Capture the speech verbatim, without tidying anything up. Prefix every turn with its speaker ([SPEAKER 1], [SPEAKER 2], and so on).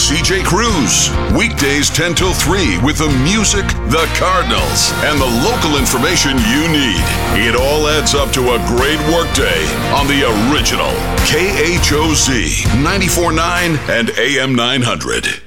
[SPEAKER 1] C J Cruz. Weekdays ten till three with the music, the Cardinals, and the local information you need. It all adds up to a great workday on the original K H O Z ninety-four point nine and A M nine hundred.